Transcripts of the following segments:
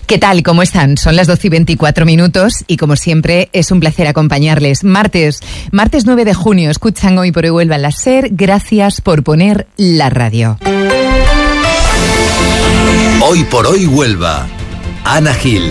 ¿Qué tal? ¿Cómo están? Son las 12:24 y como siempre es un placer acompañarles. Martes 9 de junio, escuchan Hoy por Hoy Huelva la SER. Gracias por poner la radio. Hoy por Hoy Huelva. Ana Gil.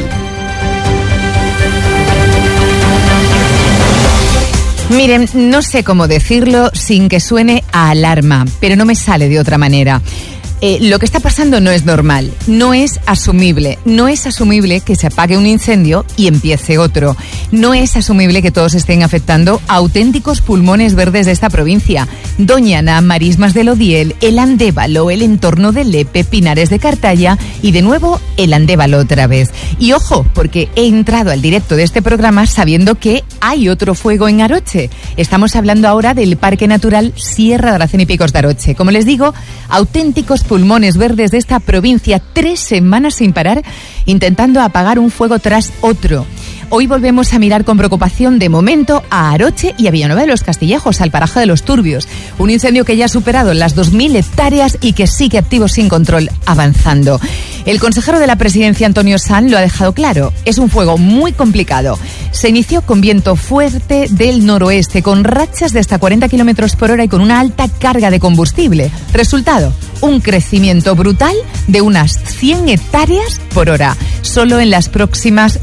Miren, no sé cómo decirlo sin que suene a alarma, pero no me sale de otra manera. Lo que está pasando no es normal, no es asumible que se apague un incendio y empiece otro. No es asumible que todos estén afectando a auténticos pulmones verdes de esta provincia. Doñana, Marismas del Odiel, el Andévalo, el entorno de Lepe, Pinares de Cartaya y de nuevo el Andévalo otra vez. Y ojo, porque he entrado al directo de este programa sabiendo que hay otro fuego en Aroche. Estamos hablando ahora del Parque Natural Sierra de Aracena y Picos de Aroche. Como les digo, auténticos pulmones verdes de esta provincia, 3 semanas sin parar, intentando apagar un fuego tras otro. Hoy volvemos a mirar con preocupación de momento a Aroche y a Villanueva de los Castillejos, al paraje de los Turbios. Un incendio que ya ha superado las 2.000 hectáreas y que sigue activo sin control, avanzando. El consejero de la Presidencia, Antonio Sanz, lo ha dejado claro. Es un fuego muy complicado. Se inició con viento fuerte del noroeste, con rachas de hasta 40 kilómetros por hora y con una alta carga de combustible. Resultado, un crecimiento brutal de unas 100 hectáreas por hora. Solo en las primeras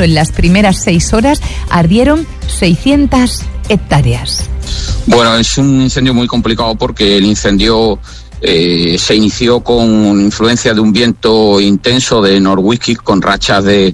6 horas ardieron 600 hectáreas. Bueno, es un incendio muy complicado porque el incendio se inició con influencia de un viento intenso de norwest con rachas de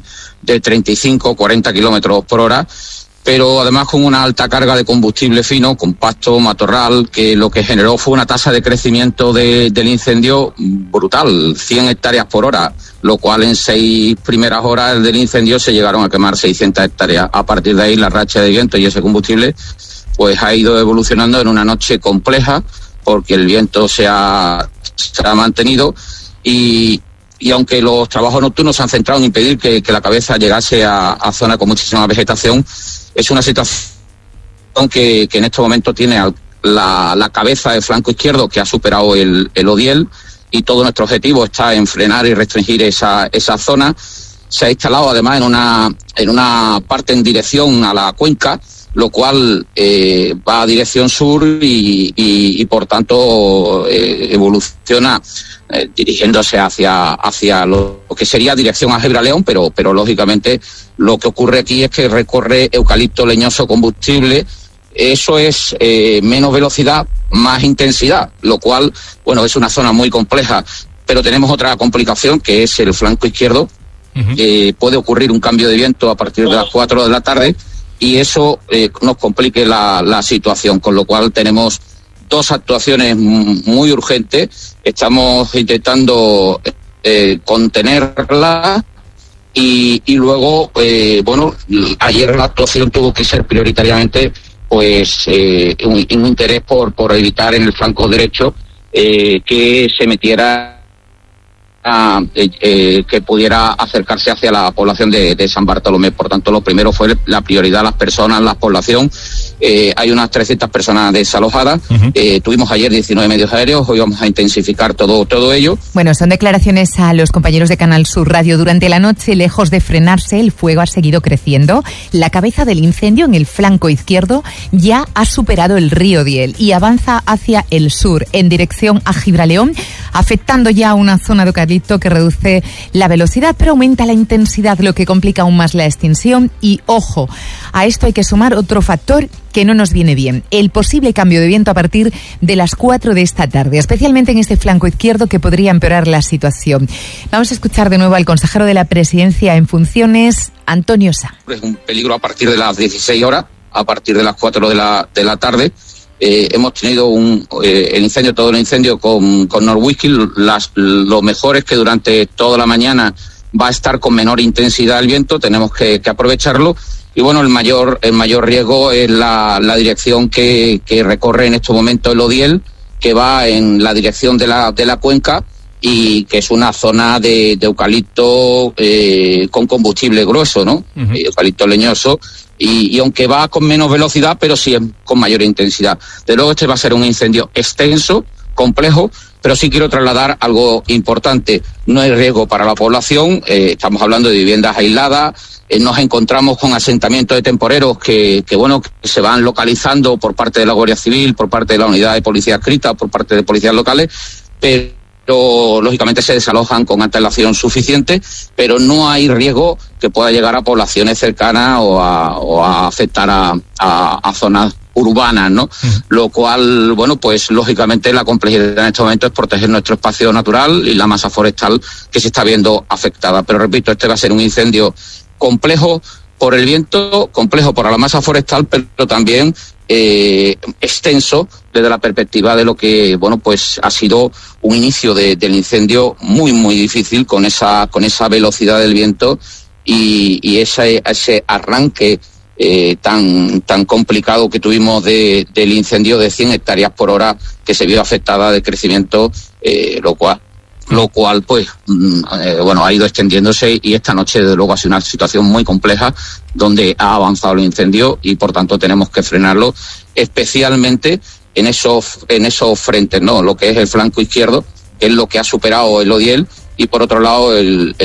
35-40 kilómetros por hora, pero además con una alta carga de combustible fino, compacto, matorral, que lo que generó fue una tasa de crecimiento del incendio brutal, 100 hectáreas por hora, lo cual en 6 primeras horas del incendio se llegaron a quemar 600 hectáreas. A partir de ahí la racha de viento y ese combustible pues ha ido evolucionando en una noche compleja, porque el viento se ha mantenido y aunque los trabajos nocturnos se han centrado en impedir que la cabeza llegase a zonas con muchísima vegetación, es una situación que en este momento tiene la cabeza del flanco izquierdo que ha superado el Odiel, y todo nuestro objetivo está en frenar y restringir esa zona. Se ha instalado además en una parte en dirección a la cuenca, lo cual va a dirección sur y por tanto evoluciona dirigiéndose hacia lo que sería dirección a Gibraleón, pero lógicamente lo que ocurre aquí es que recorre eucalipto leñoso combustible. Eso es menos velocidad, más intensidad, lo cual, bueno, es una zona muy compleja, pero tenemos otra complicación que es el flanco izquierdo. Puede ocurrir un cambio de viento a partir de las 4 de la tarde y eso nos complique la situación, con lo cual tenemos 2 actuaciones muy urgentes. Estamos intentando contenerla y luego, bueno, ayer la actuación tuvo que ser prioritariamente pues un interés por evitar en el flanco derecho que se metiera que pudiera acercarse hacia la población de San Bartolomé. Por tanto, lo primero fue la prioridad a las personas, la población. Hay unas 300 personas desalojadas. Tuvimos ayer 19 medios aéreos, hoy vamos a intensificar todo ello. Bueno, son declaraciones a los compañeros de Canal Sur Radio. Durante la noche, lejos de frenarse, el fuego ha seguido creciendo. La cabeza del incendio en el flanco izquierdo ya ha superado el río Odiel y avanza hacia el sur, en dirección a Gibraleón, afectando ya una zona de eucalipto que reduce la velocidad, pero aumenta la intensidad, lo que complica aún más la extinción. Y ojo, a esto hay que sumar otro factor que no nos viene bien: el posible cambio de viento a partir de las 4 de esta tarde, especialmente en este flanco izquierdo, que podría empeorar la situación. Vamos a escuchar de nuevo al consejero de la Presidencia en funciones, Antonio Sanz. Es un peligro a partir de las 16 horas, a partir de las 4 de la tarde. Hemos tenido todo el incendio con norwest. Lo mejor es que durante toda la mañana va a estar con menor intensidad el viento, tenemos que aprovecharlo. Y bueno, el mayor riesgo es la dirección que recorre en estos momentos el Odiel, que va en la dirección de la cuenca, y que es una zona de eucalipto con combustible grueso, ¿no? Eucalipto leñoso, y aunque va con menos velocidad, pero sí con mayor intensidad. De luego este va a ser un incendio extenso, complejo, Pero sí quiero trasladar algo importante. No hay riesgo para la población, estamos hablando de viviendas aisladas, nos encontramos con asentamientos de temporeros que se van localizando por parte de la Guardia Civil, por parte de la unidad de policía adscrita, por parte de policías locales, pero lógicamente se desalojan con antelación suficiente, pero no hay riesgo que pueda llegar a poblaciones cercanas o a afectar a zonas urbanas, ¿no? Lo cual, pues lógicamente la complejidad en este momento es proteger nuestro espacio natural y la masa forestal que se está viendo afectada. Pero repito, este va a ser un incendio complejo por el viento, complejo por la masa forestal, pero también extenso desde la perspectiva de lo que ha sido un inicio del incendio muy muy difícil con esa velocidad del viento y ese arranque tan complicado que tuvimos del incendio de 100 hectáreas por hora que se vio afectada de crecimiento, lo cual ha ido extendiéndose y esta noche desde luego ha sido una situación muy compleja donde ha avanzado el incendio y por tanto tenemos que frenarlo, especialmente en esos frentes, ¿no? Lo que es el flanco izquierdo, que es lo que ha superado el Odiel, y por otro lado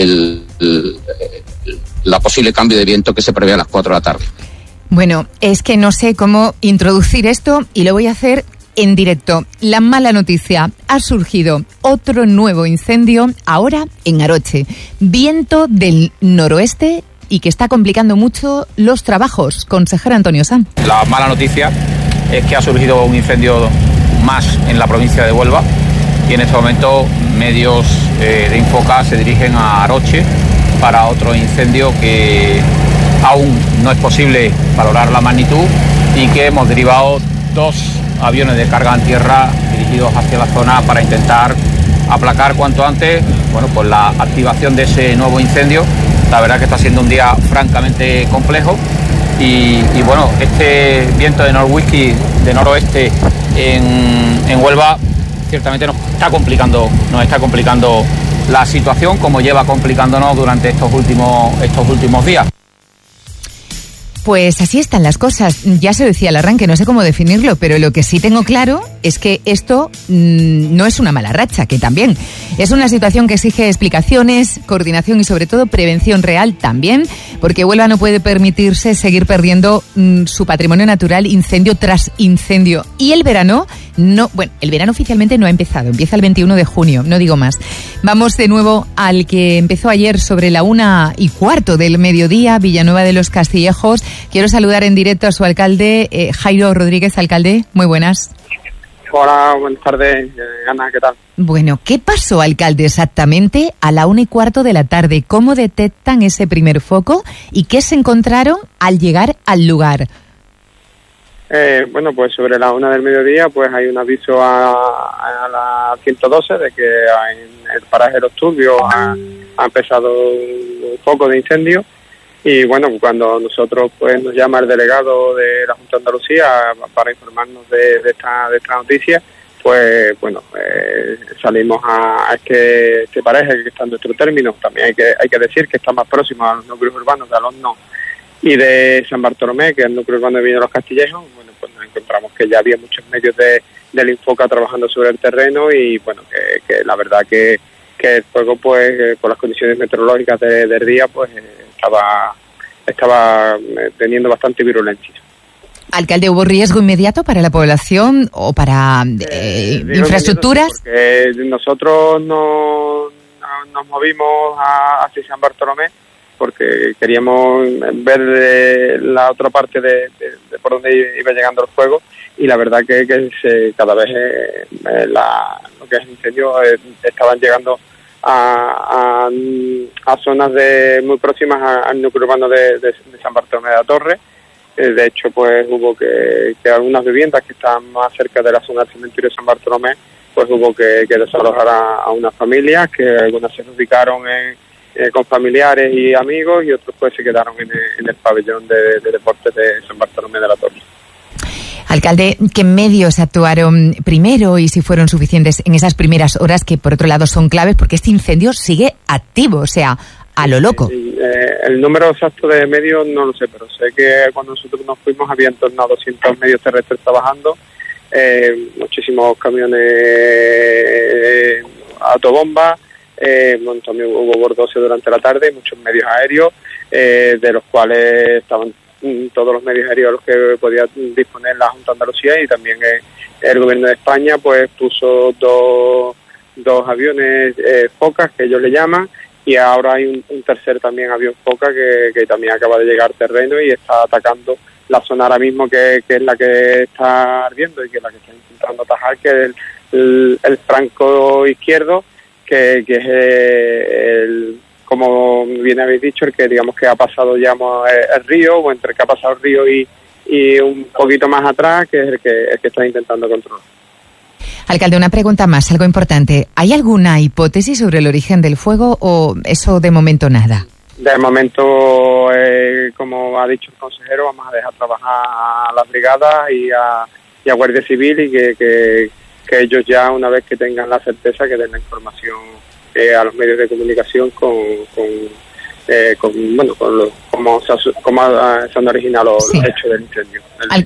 la posible cambio de viento que se prevé a las 4 de la tarde. Bueno, es que no sé cómo introducir esto y lo voy a hacer en directo. La mala noticia: ha surgido otro nuevo incendio ahora en Aroche. Viento del noroeste y que está complicando mucho los trabajos. Consejero Antonio Sanz. La mala noticia es que ha surgido un incendio más en la provincia de Huelva y en este momento medios de Infoca se dirigen a Aroche para otro incendio que aún no es posible valorar la magnitud y que hemos derivado 2 aviones de carga en tierra dirigidos hacia la zona para intentar aplacar cuanto antes la activación de ese nuevo incendio. La verdad que está siendo un día francamente complejo y este viento de noroeste en Huelva ciertamente nos está complicando la situación, como lleva complicándonos durante estos últimos días. Pues así están las cosas. Ya se decía al arranque, no sé cómo definirlo, pero lo que sí tengo claro es que esto no es una mala racha, que también es una situación que exige explicaciones, coordinación y sobre todo prevención real también, porque Huelva no puede permitirse seguir perdiendo su patrimonio natural incendio tras incendio. Y el verano el verano oficialmente no ha empezado, empieza el 21 de junio, no digo más. Vamos de nuevo al que empezó ayer sobre la 1:15 del mediodía, Villanueva de los Castillejos. Quiero saludar en directo a su alcalde, Jairo Rodríguez. Alcalde, muy buenas. Hola, buenas tardes, Ana, ¿qué tal? Bueno, ¿qué pasó, alcalde, exactamente a la 1:15 de la tarde? ¿Cómo detectan ese primer foco y qué se encontraron al llegar al lugar? Pues sobre la 1 del mediodía pues hay un aviso a la 112 de que en el paraje Los Turbios ha empezado un foco de incendio y cuando nosotros pues nos llama el delegado de la Junta de Andalucía para informarnos de esta noticia, pues salimos a este paraje que está en nuestro término. También hay que decir que está más próximo a los núcleos urbanos de Alonso y de San Bartolomé, que es el núcleo urbano de Villanueva de los Castillejos. Pues nos encontramos que ya había muchos medios del Infoca trabajando sobre el terreno y que la verdad que el fuego pues por las condiciones meteorológicas del día pues estaba teniendo bastante virulencia. Alcalde, ¿hubo riesgo inmediato para la población o para infraestructuras? Porque nosotros nos movimos hacia San Bartolomé porque queríamos ver la otra parte de por donde iba llegando el fuego y la verdad que cada vez lo que es incendio estaban llegando a zonas muy próximas al núcleo urbano de San Bartolomé de la Torre. De hecho, pues hubo que algunas viviendas que estaban más cerca de la zona del cementerio de San Bartolomé, pues hubo que desalojar a unas familias, que algunas se ubicaron con familiares y amigos y otros pues se quedaron en el pabellón de deportes de San Bartolomé de la Torre. Alcalde, ¿qué medios actuaron primero y si fueron suficientes en esas primeras horas que por otro lado son claves porque este incendio sigue activo, o sea, a lo loco? El número exacto de medios no lo sé, pero sé que cuando nosotros nos fuimos había en torno a 200 medios terrestres trabajando muchísimos camiones autobombas, también hubo bordose durante la tarde, muchos medios aéreos, de los cuales estaban todos los medios aéreos a los que podía disponer la Junta de Andalucía, y también el Gobierno de España pues puso dos aviones Focas, que ellos le llaman, y ahora hay un tercer también avión Foca que también acaba de llegar al terreno y está atacando la zona ahora mismo que es la que está ardiendo y que es la que está intentando atajar, que es el franco izquierdo, que es como bien habéis dicho, el que digamos que ha pasado ya el río, o entre el que ha pasado el río y un poquito más atrás, que es el que está intentando controlar. Alcalde, una pregunta más, algo importante. ¿Hay alguna hipótesis sobre el origen del fuego o eso de momento nada? De momento, como ha dicho el consejero, vamos a dejar trabajar a las brigadas y a Guardia Civil, y que ellos ya, una vez que tengan la certeza, que den la información a los medios de comunicación cómo se han originado los hechos del incendio.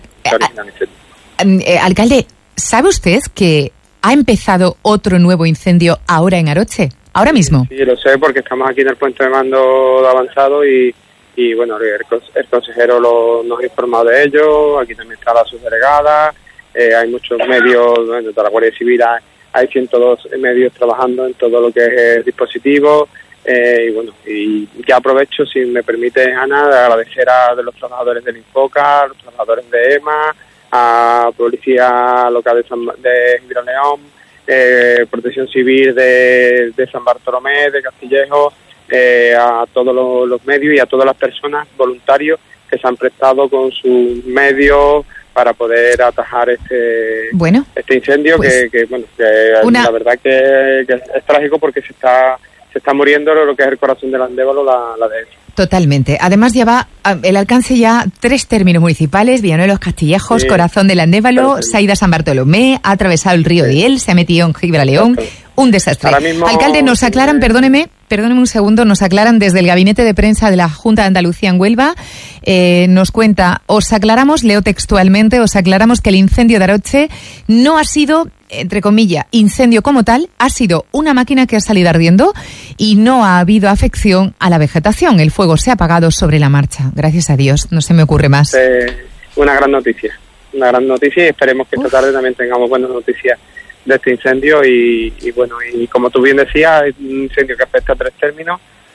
Alcalde, ¿sabe usted que ha empezado otro nuevo incendio ahora en Aroche? ¿Ahora mismo? Sí, lo sé, porque estamos aquí en el puente de mando de avanzado y bueno, el consejero nos ha informado de ello. Aquí también está la subdelegada, hay muchos medios, bueno, de la Guardia Civil hay 102 medios trabajando en todo lo que es el dispositivo, y bueno, y ya aprovecho, si me permite, Ana, de agradecer a los trabajadores del Infoca, a los trabajadores de EMA, a Policía Local de Gibraleón, Protección Civil de San Bartolomé, de Castillejo, a todos los medios y a todas las personas voluntarios que se han prestado con sus medios para poder atajar este incendio, pues, que la verdad que es trágico, porque se está muriendo lo que es el corazón del Andévalo, la dehesa. Totalmente. Además lleva el alcance ya 3 términos municipales: Villanueva de los Castillejos, Corazón del Andévalo, Saída San Bartolomé, ha atravesado el río Diel, se ha metido en Gibraleón. Un desastre. Alcalde, nos aclaran, perdóneme un segundo, nos aclaran desde el gabinete de prensa de la Junta de Andalucía en Huelva, nos cuenta, leo textualmente, os aclaramos que el incendio de Aroche no ha sido, entre comillas, incendio como tal, ha sido una máquina que ha salido ardiendo y no ha habido afección a la vegetación. El fuego se ha apagado sobre la marcha. Gracias a Dios, no se me ocurre más. Una gran noticia, y esperemos que esta tarde también tengamos buenas noticias de este incendio y bueno, y como tú bien decías, es un incendio que afecta a 3 términos.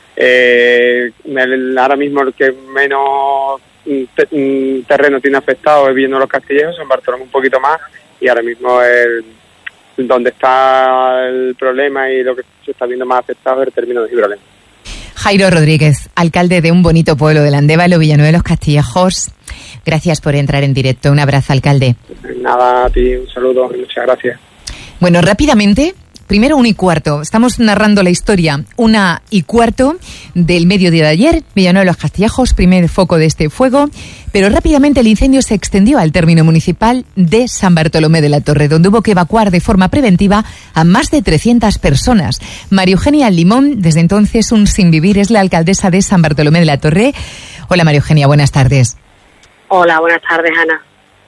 Ahora mismo el que menos terreno tiene afectado es Villanueva de los Castillejos, San Bartolomé un poquito más, y ahora mismo donde está el problema y lo que se está viendo más afectado es el término de Gibraleón. Jairo Rodríguez, alcalde de un bonito pueblo del Andévalo, Villanueva de los Castillejos, gracias por entrar en directo. Un abrazo, alcalde. Nada, a ti, un saludo y muchas gracias. Bueno, rápidamente, primero 1:15. Estamos narrando la historia 1:15 del mediodía de ayer. Villanueva de los Castillejos, primer foco de este fuego. Pero rápidamente el incendio se extendió al término municipal de San Bartolomé de la Torre, donde hubo que evacuar de forma preventiva a más de 300 personas. María Eugenia Limón, desde entonces un sinvivir, es la alcaldesa de San Bartolomé de la Torre. Hola María Eugenia, buenas tardes. Hola, buenas tardes, Ana.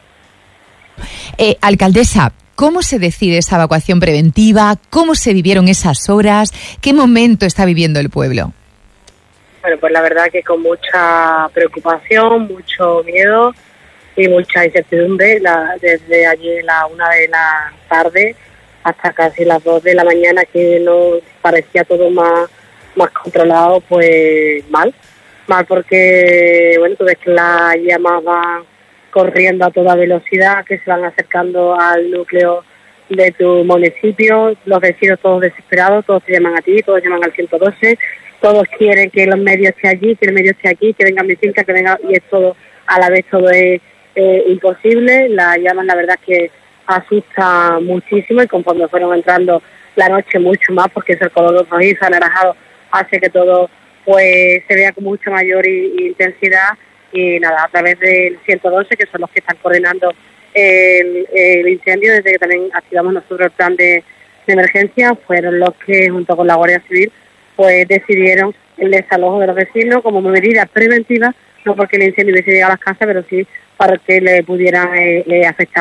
Alcaldesa, ¿cómo se decide esa evacuación preventiva? ¿Cómo se vivieron esas horas? ¿Qué momento está viviendo el pueblo? Bueno, pues la verdad que con mucha preocupación, mucho miedo y mucha incertidumbre, desde allí la 1 de la tarde hasta casi las 2 de la mañana, que no parecía todo más controlado, pues mal porque, bueno, tú ves que las llamas van corriendo a toda velocidad, que se van acercando al núcleo de tu municipio, los vecinos todos desesperados, todos te llaman a ti, todos llaman al 112, todos quieren que los medios estén allí, que el medio esté aquí, que venga mi finca, que venga, y es todo, a la vez todo es imposible. Las llamas, la verdad, que asusta muchísimo, y conforme fueron entrando la noche mucho más, porque ese color rojizo, anaranjado, hace que todo pues se vea con mucha mayor intensidad. Y nada, a través del 112, que son los que están coordinando el incendio, desde que también activamos nosotros el plan de emergencia, fueron los que, junto con la Guardia Civil, pues decidieron el desalojo de los vecinos como medida preventiva, no porque el incendio hubiese llegado a las casas, pero sí para que le pudieran afectar.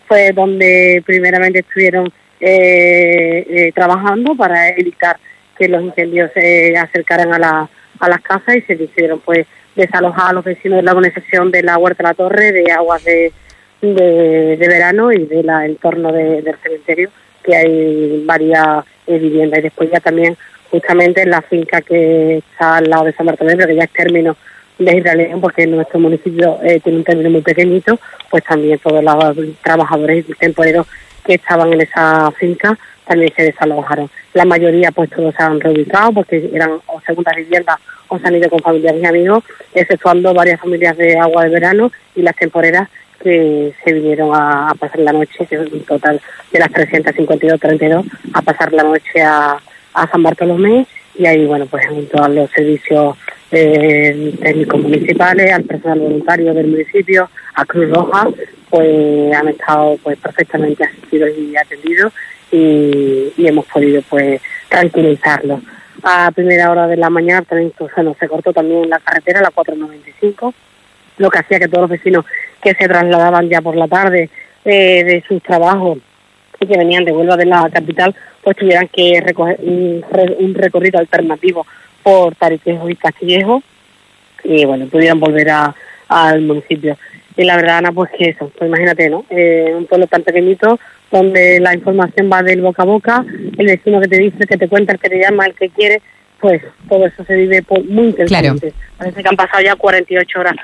fue donde primeramente estuvieron trabajando para evitar que los incendios se acercaran a las casas, y se decidieron pues desalojar a los vecinos de la urbanización de la Huerta de la Torre, de Aguas de Verano y del entorno del cementerio, que hay varias viviendas. Y después ya también justamente en la finca que está al lado de San Bartolomé, pero que ya es término de Gibraleón, porque nuestro municipio tiene un término muy pequeñito, pues también todos los trabajadores y temporeros que estaban en esa finca también se desalojaron. La mayoría pues todos se han reubicado porque eran o segundas viviendas o se han ido con familiares y amigos, exceptuando varias familias de Agua de Verano y las temporeras que se vinieron a pasar la noche, que es un total de las 352, a pasar la noche a San Bartolomé, y ahí bueno pues junto a los servicios técnicos municipales, al personal voluntario del municipio, a Cruz Roja, pues han estado pues perfectamente asistidos y atendidos, y hemos podido pues tranquilizarlos. A primera hora de la mañana también se cortó también la carretera, la 495, lo que hacía que todos los vecinos que se trasladaban ya por la tarde de sus trabajos y que venían de Huelva, de la capital, pues tuvieran que recoger un recorrido alternativo por Tariquejo y Castillejo, y bueno, pudieran volver al municipio. Y la verdad, Ana, pues que eso, pues imagínate, ¿no? Un pueblo tan pequeñito donde la información va del boca a boca, el vecino que te dice, que te cuenta, el que te llama, el que quiere, pues todo eso se vive muy intensamente. Claro. Parece que han pasado ya 48 horas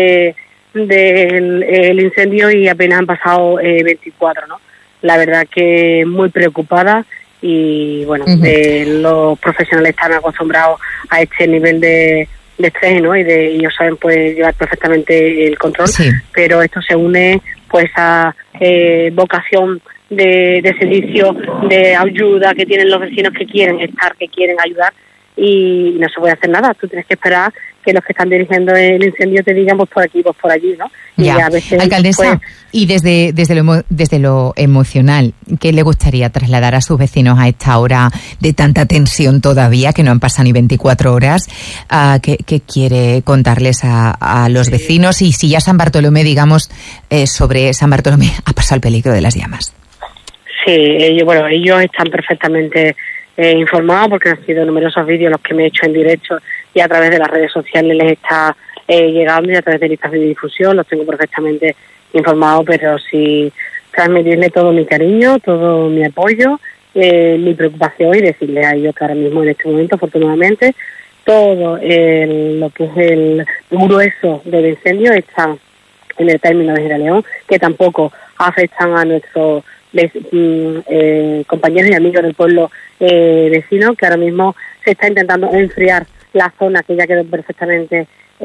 del incendio y apenas han pasado 24, ¿no? La verdad que muy preocupada, y bueno, los profesionales están acostumbrados a este nivel de estrés, ¿no? Y ellos saben pues llevar perfectamente el control, sí. Pero esto se une pues a vocación de servicio, de ayuda que tienen los vecinos que quieren estar, que quieren ayudar, y no se puede hacer nada. Tú tienes que esperar que los que están dirigiendo el incendio te digan pues por aquí, pues por allí, ¿no? Ya. Y a veces, alcaldesa, pues, y desde lo emocional, ¿qué le gustaría trasladar a sus vecinos a esta hora de tanta tensión todavía, que no han pasado ni 24 horas? ¿Qué quiere contarles a los vecinos? Y si ya San Bartolomé, digamos, sobre San Bartolomé ha pasado el peligro de las llamas. Sí, ellos están perfectamente informados, porque han sido numerosos vídeos los que me he hecho en directo y a través de las redes sociales les está llegando, y a través de listas de difusión los tengo perfectamente informados, pero sí transmitirle todo mi cariño, todo mi apoyo, mi preocupación, y decirles a ellos que ahora mismo en este momento, afortunadamente, todo lo que es el grueso del incendio está en el término de Gibraleón, que tampoco afectan a nuestros compañeros y amigos del pueblo vecino, que ahora mismo se está intentando enfriar la zona que ya quedó perfectamente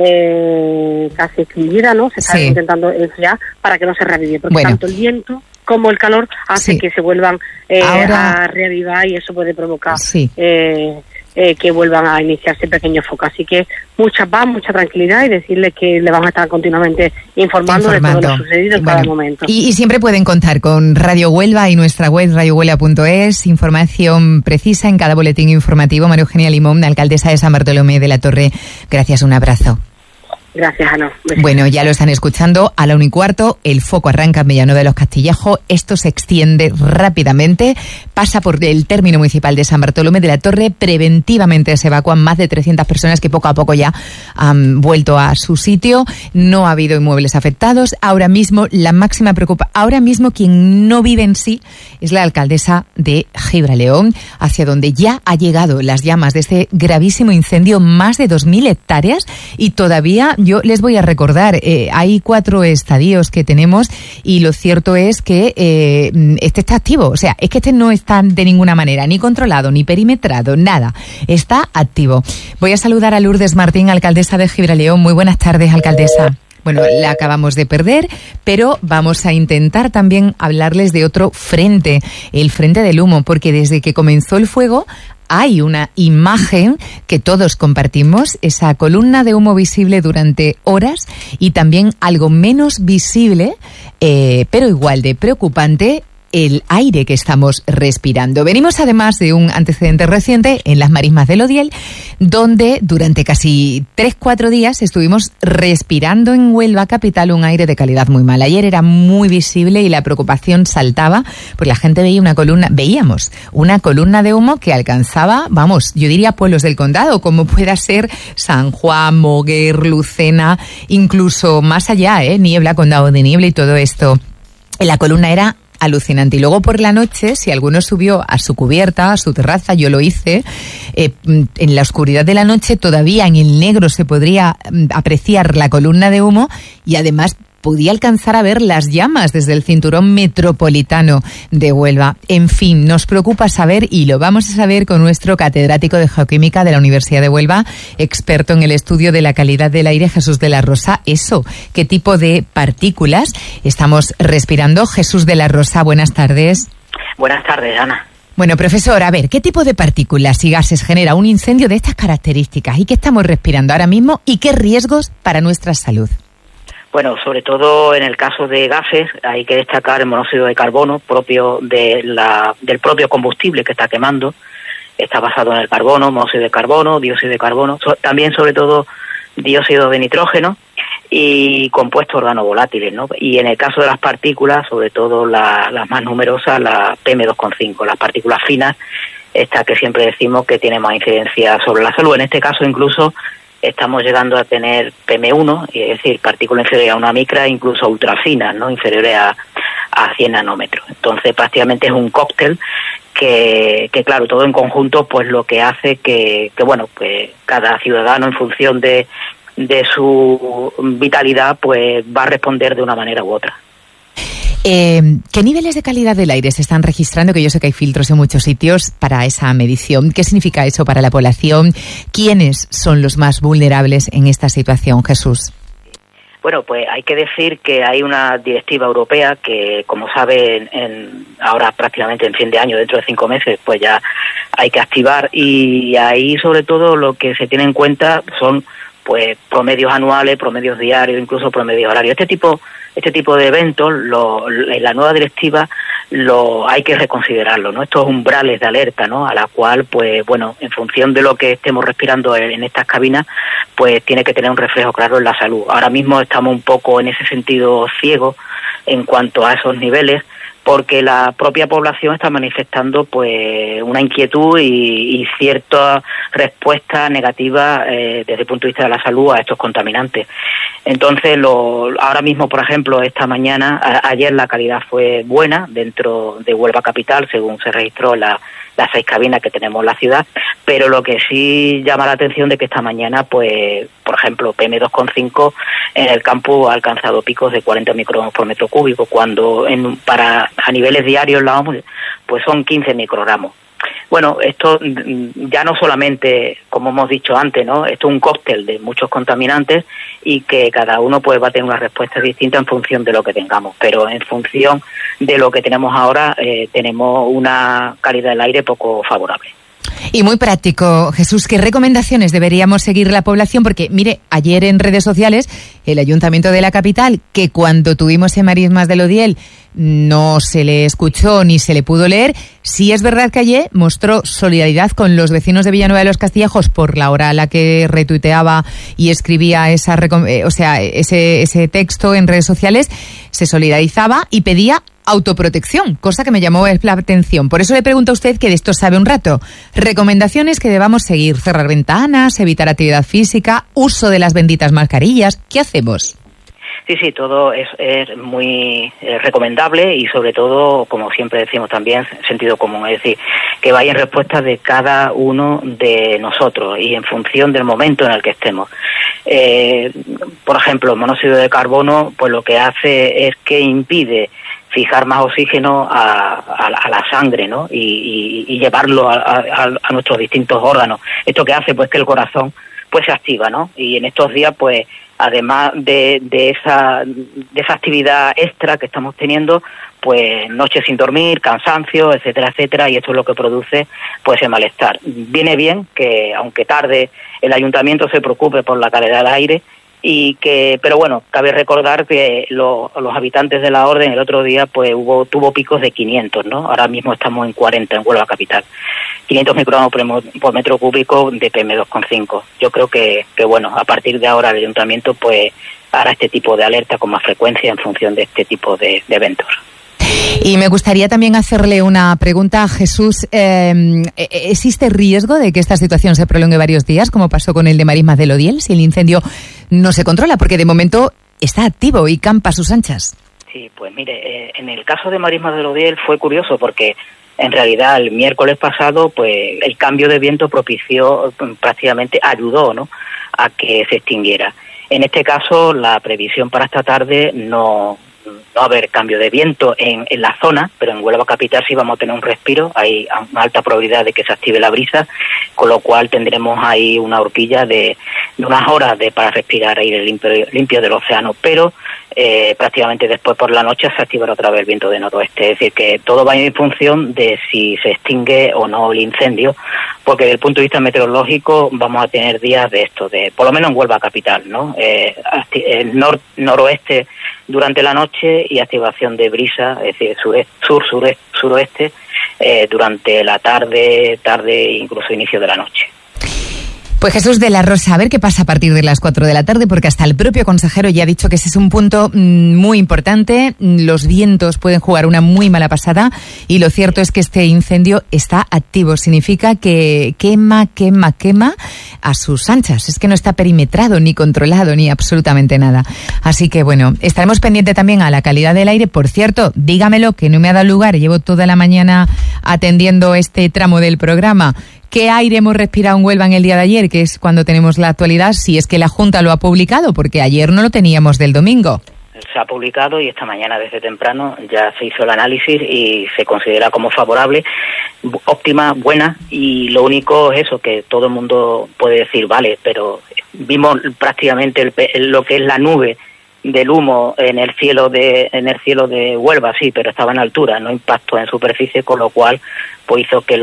casi extinguida, ¿no? Se está intentando enfriar para que no se reavive, porque tanto el viento como el calor hace que se vuelvan a reavivar, y eso puede provocar que vuelvan a iniciarse pequeños focos. Así que mucha paz, mucha tranquilidad, y decirles que le vamos a estar continuamente informando de todo lo sucedido en cada momento. Y siempre pueden contar con Radio Huelva y nuestra web radiohuelva.es, información precisa en cada boletín informativo. María Eugenia Limón, alcaldesa de San Bartolomé de la Torre, gracias, un abrazo. Gracias, Ana. Bueno, ya lo están escuchando, a la 1:15, el foco arranca en Villanueva de los Castillejos, esto se extiende rápidamente, pasa por el término municipal de San Bartolomé de la Torre, preventivamente se evacúan más de 300 personas que poco a poco ya han vuelto a su sitio, no ha habido inmuebles afectados, ahora mismo la máxima preocupación, ahora mismo quien no vive en sí es la alcaldesa de Gibraleón, hacia donde ya ha llegado las llamas de este gravísimo incendio, más de 2.000 hectáreas, y todavía... Yo les voy a recordar, hay 4 estadios que tenemos, y lo cierto es que este está activo. O sea, es que este no está de ninguna manera ni controlado, ni perimetrado, nada. Está activo. Voy a saludar a Lourdes Martín, alcaldesa de Gibraleón. Muy buenas tardes, alcaldesa. Bueno, la acabamos de perder, pero vamos a intentar también hablarles de otro frente, el frente del humo, porque desde que comenzó el fuego hay una imagen que todos compartimos, esa columna de humo visible durante horas, y también algo menos visible, pero igual de preocupante, el aire que estamos respirando. Venimos además de un antecedente reciente en las marismas del Odiel, donde durante casi 3-4 días estuvimos respirando en Huelva capital un aire de calidad muy mala. Ayer era muy visible y la preocupación saltaba, pues la gente veíamos una columna de humo que alcanzaba, vamos, yo diría pueblos del condado, como pueda ser San Juan, Moguer, Lucena, incluso más allá, Niebla, Condado de Niebla y todo esto. La columna era alucinante. Y luego por la noche, si alguno subió a su cubierta, a su terraza, yo lo hice, en la oscuridad de la noche todavía en el negro se podría apreciar la columna de humo y además podía alcanzar a ver las llamas desde el cinturón metropolitano de Huelva. En fin, nos preocupa saber, y lo vamos a saber con nuestro catedrático de Geoquímica de la Universidad de Huelva, experto en el estudio de la calidad del aire, Jesús de la Rosa. ¿Qué tipo de partículas estamos respirando? Jesús de la Rosa, buenas tardes. Buenas tardes, Ana. Bueno, profesor, a ver, ¿qué tipo de partículas y gases genera un incendio de estas características? ¿Y qué estamos respirando ahora mismo? ¿Y qué riesgos para nuestra salud? Bueno, sobre todo en el caso de gases hay que destacar el monóxido de carbono propio del propio combustible que está quemando. Está basado en el carbono, monóxido de carbono, dióxido de carbono, también sobre todo dióxido de nitrógeno y compuestos organovolátiles, ¿no? Y en el caso de las partículas, sobre todo las más numerosas, la PM2,5, las partículas finas, esta que siempre decimos que tiene más incidencia sobre la salud. En este caso incluso estamos llegando a tener PM1, es decir, partículas inferiores a una micra, incluso ultrafinas, ¿no? Inferiores a 100 nanómetros. Entonces, prácticamente es un cóctel que claro, todo en conjunto, pues lo que hace que cada ciudadano, en función de su vitalidad, pues va a responder de una manera u otra. ¿Qué niveles de calidad del aire se están registrando? Que yo sé que hay filtros en muchos sitios para esa medición. ¿Qué significa eso para la población? ¿Quiénes son los más vulnerables en esta situación, Jesús? Bueno, pues hay que decir que hay una directiva europea que, como saben, ahora prácticamente en fin de año, dentro de 5 meses, pues ya hay que activar, y ahí sobre todo lo que se tiene en cuenta son pues promedios anuales, promedios diarios, incluso promedios horarios. Este tipo de eventos, en la nueva directiva hay que reconsiderarlo, ¿no? Estos umbrales de alerta, ¿no? A la cual, pues bueno, en función de lo que estemos respirando en estas cabinas, pues tiene que tener un reflejo claro en la salud. Ahora mismo estamos un poco en ese sentido ciegos en cuanto a esos niveles, porque la propia población está manifestando pues una inquietud y cierta respuesta negativa desde el punto de vista de la salud a estos contaminantes. Entonces, ahora mismo, por ejemplo, esta mañana, ayer la calidad fue buena dentro de Huelva capital, según se registró las 6 cabinas que tenemos en la ciudad, pero lo que sí llama la atención de que esta mañana, pues, por ejemplo, PM2,5 en el campo ha alcanzado picos de 40 microgramos por metro cúbico, cuando a niveles diarios la OMS, pues son 15 microgramos. Bueno, esto ya no solamente, como hemos dicho antes, ¿no? Esto es un cóctel de muchos contaminantes y que cada uno pues va a tener una respuesta distinta en función de lo que tengamos, pero en función de lo que tenemos ahora tenemos una calidad del aire poco favorable. Y muy práctico, Jesús, ¿qué recomendaciones deberíamos seguir la población? Porque, mire, ayer en redes sociales, el Ayuntamiento de la capital, que cuando tuvimos en Marismas del Odiel no se le escuchó ni se le pudo leer, sí es verdad que ayer mostró solidaridad con los vecinos de Villanueva de los Castillejos por la hora a la que retuiteaba y escribía ese texto en redes sociales, se solidarizaba y pedía autoprotección, cosa que me llamó la atención. Por eso le pregunto a usted, que de esto sabe un rato. Recomendaciones que debamos seguir: cerrar ventanas, evitar actividad física, uso de las benditas mascarillas. ¿Qué hacemos? Sí, todo es muy recomendable y sobre todo, como siempre decimos también, sentido común, es decir, que vaya en respuesta de cada uno de nosotros y en función del momento en el que estemos. Por ejemplo, el monóxido de carbono, pues lo que hace es que impide fijar más oxígeno a la sangre, ¿no? Y llevarlo a nuestros distintos órganos. Esto que hace, pues, que el corazón pues se activa, ¿no? Y en estos días, pues, además de esa actividad extra que estamos teniendo, pues noches sin dormir, cansancio, etcétera, etcétera, y esto es lo que produce pues el malestar. Viene bien que, aunque tarde, el ayuntamiento se preocupe por la calidad del aire pero bueno, cabe recordar que los habitantes de la Orden el otro día pues tuvo picos de 500, ¿no? Ahora mismo estamos en 40 en Huelva capital. 500 microgramos por metro cúbico de PM2,5. Yo creo que bueno, a partir de ahora el ayuntamiento pues hará este tipo de alerta con más frecuencia en función de este tipo de eventos. Y me gustaría también hacerle una pregunta a Jesús. ¿Existe riesgo de que esta situación se prolongue varios días, como pasó con el de Marismas del Odiel, si el incendio no se controla? Porque de momento está activo y campa a sus anchas. Sí, pues mire, en el caso de Marismas del Odiel fue curioso porque en realidad el miércoles pasado pues el cambio de viento propició, prácticamente ayudó, ¿no?, a que se extinguiera. En este caso la previsión para esta tarde no va a haber cambio de viento en la zona, pero en Huelva capital sí vamos a tener un respiro, hay una alta probabilidad de que se active la brisa, con lo cual tendremos ahí una horquilla de unas horas para respirar aire limpio del océano, pero prácticamente después por la noche se activará otra vez el viento de noroeste, es decir que todo va en función de si se extingue o no el incendio, porque desde el punto de vista meteorológico vamos a tener días de esto, por lo menos en Huelva capital, ¿no? El noroeste durante la noche y activación de brisa, es decir, suroeste durante la tarde e incluso inicio de la noche. Pues Jesús de la Rosa, a ver qué pasa a partir de las 4 de la tarde, porque hasta el propio consejero ya ha dicho que ese es un punto muy importante. Los vientos pueden jugar una muy mala pasada y lo cierto es que este incendio está activo. Significa que quema a sus anchas. Es que no está perimetrado, ni controlado, ni absolutamente nada. Así que bueno, estaremos pendientes también a la calidad del aire. Por cierto, dígamelo, que no me ha dado lugar. Llevo toda la mañana atendiendo este tramo del programa. ¿Qué aire hemos respirado en Huelva en el día de ayer? Que es cuando tenemos la actualidad, si es que la Junta lo ha publicado, porque ayer no lo teníamos del domingo. Se ha publicado y esta mañana desde temprano ya se hizo el análisis y se considera como favorable, óptima, buena, y lo único es eso, que todo el mundo puede decir, vale, pero vimos prácticamente lo que es la nube del humo en el cielo de Huelva, sí, pero estaba en altura, no impactó en superficie, con lo cual pues hizo que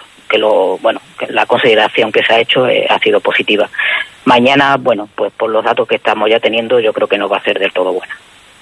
la consideración que se ha hecho ha sido positiva. Mañana, bueno, pues por los datos que estamos ya teniendo, yo creo que no va a ser del todo buena.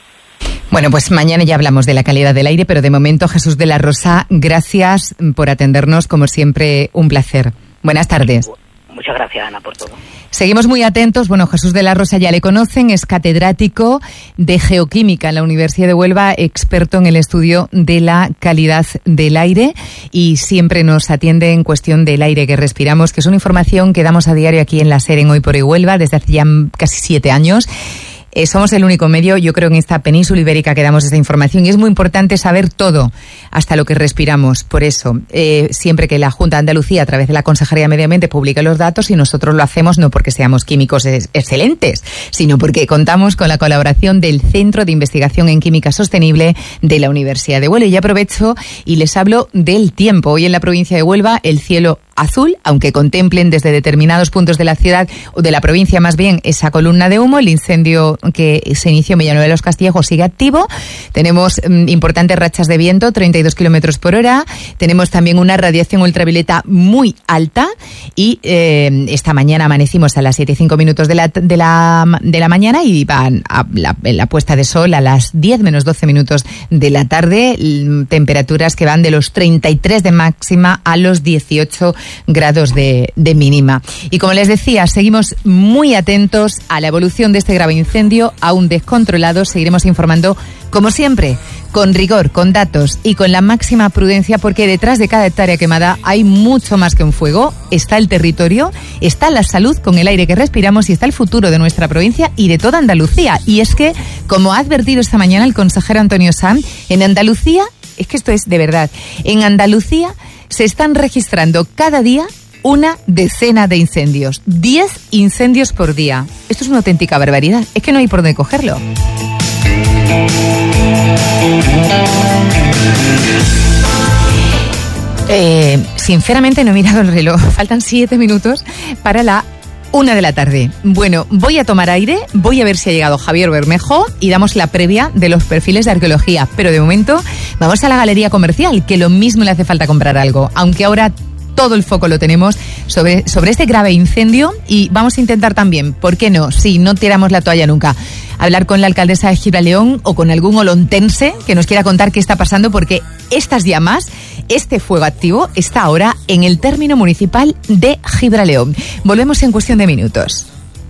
Bueno, pues mañana ya hablamos de la calidad del aire, pero de momento, Jesús de la Rosa, gracias por atendernos, como siempre, un placer. Buenas tardes. Muchas gracias, Ana, por todo. Seguimos muy atentos. Bueno, Jesús de la Rosa ya le conocen, es catedrático de Geoquímica en la Universidad de Huelva, experto en el estudio de la calidad del aire y siempre nos atiende en cuestión del aire que respiramos, que es una información que damos a diario aquí en la SER en Hoy por Hoy Huelva desde hace ya casi 7 años. Somos el único medio, yo creo, en esta península ibérica que damos esta información y es muy importante saber todo, hasta lo que respiramos. Por eso, siempre que la Junta de Andalucía, a través de la Consejería de Medio Ambiente, publique los datos, y nosotros lo hacemos no porque seamos químicos excelentes, sino porque contamos con la colaboración del Centro de Investigación en Química Sostenible de la Universidad de Huelva. Y aprovecho y les hablo del tiempo. Hoy en la provincia de Huelva, el cielo azul, aunque contemplen desde determinados puntos de la ciudad, o de la provincia más bien, esa columna de humo. El incendio que se inició en Villanueva de los Castillejos sigue activo. Tenemos importantes rachas de viento, 32 kilómetros por hora. Tenemos también una radiación ultravioleta muy alta y esta mañana amanecimos a las 7:05 de la mañana y van a la puesta de sol a las 10 menos 12 minutos de la tarde. Temperaturas que van de los 33 de máxima a los 18 grados de mínima. Y como les decía, seguimos muy atentos a la evolución de este grave incendio, aún descontrolado. Seguiremos informando, como siempre, con rigor, con datos y con la máxima prudencia, porque detrás de cada hectárea quemada hay mucho más que un fuego. Está el territorio, está la salud con el aire que respiramos y está el futuro de nuestra provincia y de toda Andalucía. Y es que, como ha advertido esta mañana el consejero Antonio Sanz, en Andalucía, es que esto es de verdad, en Andalucía se están registrando cada día una decena de incendios. 10 incendios por día. Esto es una auténtica barbaridad. Es que no hay por dónde cogerlo. Sinceramente no he mirado el reloj. Faltan 7 minutos para la 1 de la tarde. Bueno, voy a tomar aire, voy a ver si ha llegado Javier Bermejo y damos la previa de los perfiles de arqueología. Pero de momento vamos a la galería comercial, que lo mismo le hace falta comprar algo. Aunque ahora todo el foco lo tenemos sobre este grave incendio y vamos a intentar también, ¿por qué no? Sí, no tiramos la toalla nunca. Hablar con la alcaldesa de Gibraleón o con algún olontense que nos quiera contar qué está pasando, porque estas llamas, este fuego activo está ahora en el término municipal de Gibraleón. Volvemos en cuestión de minutos.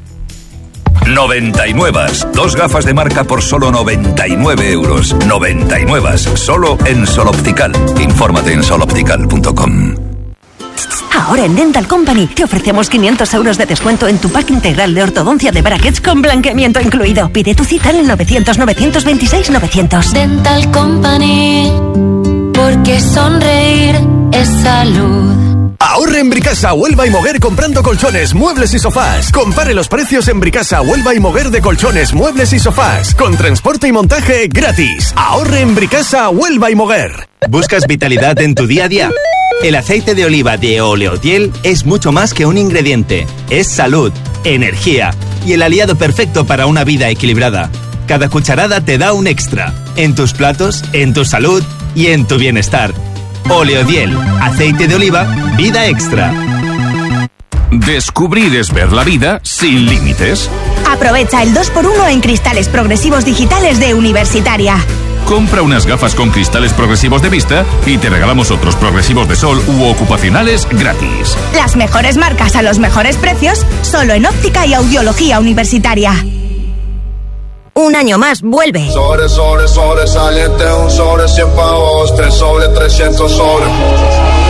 99. 2 gafas de marca por solo 99 euros. 99. Solo en Sol Optical. Infórmate en soloptical.com. Ahora en Dental Company te ofrecemos 500 euros de descuento en tu pack integral de ortodoncia de brackets con blanqueamiento incluido. Pide tu cita en el 900-926-900. Dental Company, porque sonreír es salud. Ahorre en Bricasa, Huelva y Moguer comprando colchones, muebles y sofás. Compare los precios en Bricasa, Huelva y Moguer de colchones, muebles y sofás. Con transporte y montaje gratis. Ahorre en Bricasa, Huelva y Moguer. ¿Buscas vitalidad en tu día a día? El aceite de oliva de Oleotiel es mucho más que un ingrediente. Es salud, energía y el aliado perfecto para una vida equilibrada. Cada cucharada te da un extra. En tus platos, en tu salud y en tu bienestar. Oleodiel, aceite de oliva, vida extra. Descubrir es ver la vida sin límites. Aprovecha el 2x1 en cristales progresivos digitales de Universitaria. Compra unas gafas con cristales progresivos de vista y te regalamos otros progresivos de sol u ocupacionales gratis. Las mejores marcas a los mejores precios, solo en óptica y audiología Universitaria. Un año más, vuelve. Sobresaliente, un sobre 100 pavos, 3 sobre 300 sobre.